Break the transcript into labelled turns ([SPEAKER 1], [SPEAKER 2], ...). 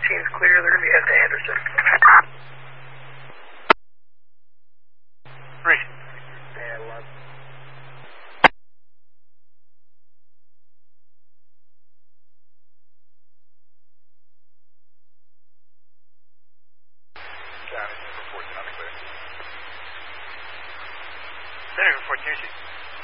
[SPEAKER 1] is clear. They're going to be headed to Anderson.
[SPEAKER 2] 3. Center for Fort Tucson.